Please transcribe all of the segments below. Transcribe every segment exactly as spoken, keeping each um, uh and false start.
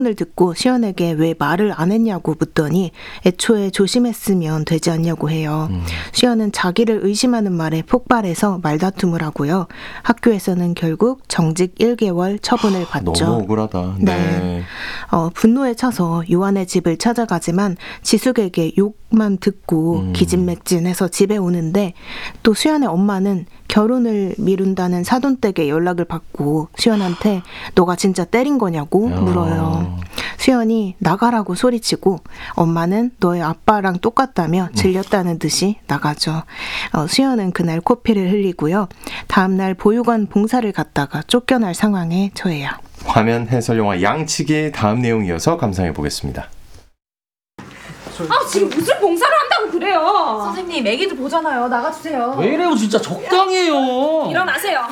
을 듣고 시연에게 왜 말을 안 했냐고 묻더니 애초에 조심했으면 되지 않냐고 해요. 음. 시연은 자기를 의심하는 말에 폭발해서 말다툼을 하고요. 학교에서는 결국 정직 일 개월 처분을 받죠. 너무 억울하다. 네. 네. 어, 분노에 차서 요한의 집을 찾아가지만 지숙에게 욕만 듣고 음. 기진맥진해서 집에 오는데 또 수연의 엄마는 결혼을 미룬다는 사돈댁에 연락을 받고 수연한테 너가 진짜 때린 거냐고 물어요. 수연이 나가라고 소리치고 엄마는 너의 아빠랑 똑같다며 질렸다는 듯이 나가죠. 어, 수연은 그날 코피를 흘리고요. 다음날 보육원 봉사를 갔다가 쫓겨날 상황에 처해요. 화면 해설 영화 양치기 다음 내용 이어서 감상해 보겠습니다. 아 지금 무슨 봉사를 한다고 그래요. 선생님 애기들 보잖아요. 나가주세요. 왜 이래요 진짜 적당히 해요. 일어나세요.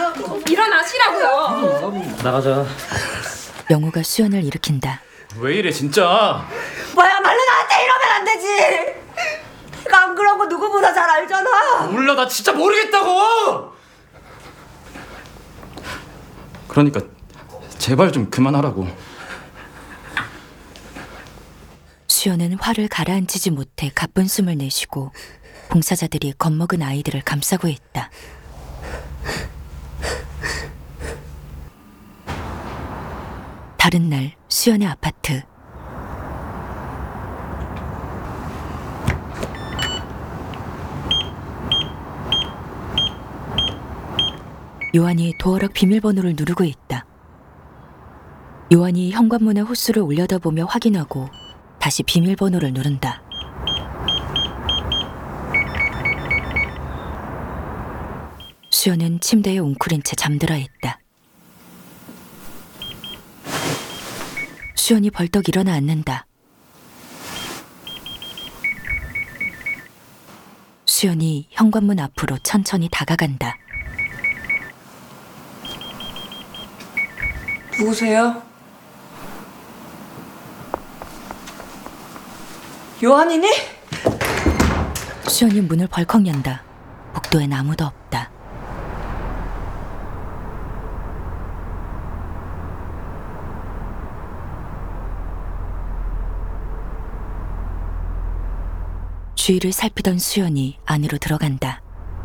일어나시라고요. 나가자. 영호가 수연을 일으킨다. 왜 이래 진짜. 뭐야말로 나한테 이러면 안 되지. 내가 안 그런 거 누구보다 잘 알잖아. 몰라 나 진짜 모르겠다고. 그러니까 제발 좀 그만하라고. 수연은 화를 가라앉히지 못해 가쁜 숨을 내쉬고 봉사자들이 겁먹은 아이들을 감싸고 있다. 다른 날 수연의 아파트. 요한이 도어락 비밀번호를 누르고 있다. 요한이 현관문에 호스를 올려다보며 확인하고 다시 비밀번호를 누른다. 수연은 침대에 웅크린 채 잠들어 있다. 수연이 벌떡 일어나 앉는다. 수연이 현관문 앞으로 천천히 다가간다. 누구세요? 요한이니? 수연이 문을 벌컥 연다. 복도엔 아무도 없다. 주위를 살피던 수연이 안으로 들어간다.